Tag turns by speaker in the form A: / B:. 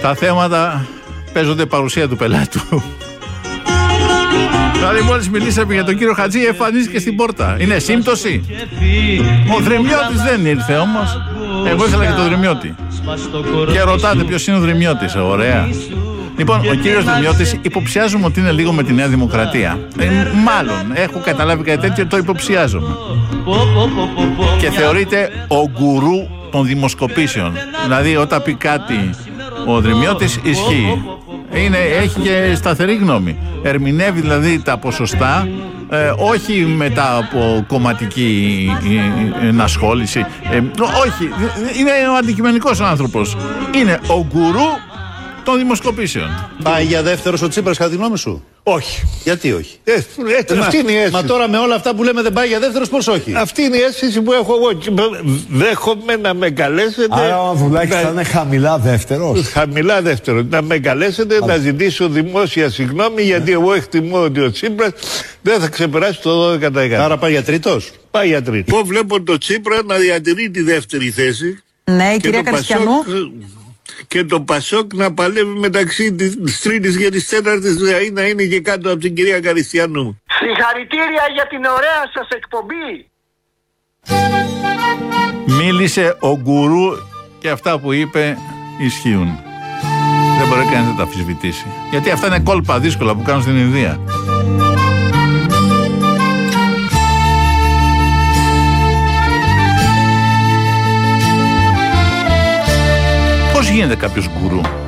A: Τα θέματα παίζονται παρουσία του πελάτου. Δηλαδή μόλις μιλήσαμε για τον κύριο Χατζή, εμφανίζεται στην πόρτα. Είναι σύμπτωση? Ο Δρυμιώτης δεν ήρθε όμως. Εγώ ήθελα και τον Δρυμιώτη. Και ρωτάτε ποιος είναι ο Δρυμιώτης. Ωραία. Λοιπόν, ο κύριος Δρυμιώτης υποψιάζομαι ότι είναι λίγο με τη Νέα Δημοκρατία. Μάλλον, έχω καταλάβει κάτι τέτοιο, το υποψιάζομαι. Και θεωρείται ο γκουρού των δημοσκοπήσεων. Δηλαδή, όταν πει κάτι ο Δρυμιώτης, ισχύει. Έχει και σταθερή γνώμη. Ερμηνεύει δηλαδή τα ποσοστά, όχι μετά από κομματική ενασχόληση. Όχι, είναι ο αντικειμενικός ο άνθρωπος. Είναι ο γκουρού των δημοσκοπήσεων.
B: Πάει για δεύτερος ο Τσίπρας κατά τη γνώμη σου?
C: Όχι.
B: Γιατί όχι?
C: Αυτή είναι η αίσθηση.
B: Μα τώρα με όλα αυτά που λέμε δεν πάει για δεύτερος, πώς όχι?
C: Αυτή είναι η αίσθηση που έχω εγώ. Δέχομαι να με καλέσετε.
D: Άρα ο Βουλάκης θα είναι χαμηλά δεύτερος.
C: Χαμηλά δεύτερος. Να με καλέσετε να ζητήσω δημόσια συγγνώμη, γιατί εγώ εκτιμώ ότι ο Τσίπρας δεν θα ξεπεράσει το 12%.
B: Άρα πάει για τρίτος.
C: Πάει για τρίτος. Εγώ βλέπω τον Τσίπρα να διατηρεί τη δεύτερη θέση.
E: Ναι, η κυρία Καριστιανού.
C: Και το Πασόκ να παλεύει μεταξύ της τρίτης και της τέταρτης, δηλαδή να είναι και κάτω από την κυρία Καριστιανού.
F: Συγχαρητήρια για την ωραία σας εκπομπή.
A: Μίλησε ο γκουρού και αυτά που είπε ισχύουν. Δεν μπορεί κανείς να τα αμφισβητήσει. Γιατί αυτά είναι κόλπα δύσκολα που κάνουν στην Ινδία. Πώς γίνεται κάποιος γκουρού?